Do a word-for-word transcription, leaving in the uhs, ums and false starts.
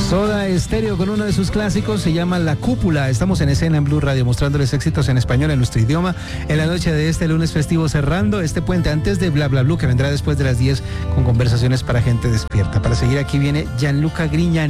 Soda Stereo con uno de sus clásicos, se llama La Cúpula. Estamos en escena en Blue Radio mostrándoles éxitos en español en nuestro idioma en la noche de este lunes festivo, cerrando este puente antes de Bla Bla Blue, que vendrá después de las diez con conversaciones para gente despierta. Para seguir aquí viene Gianluca Grignani.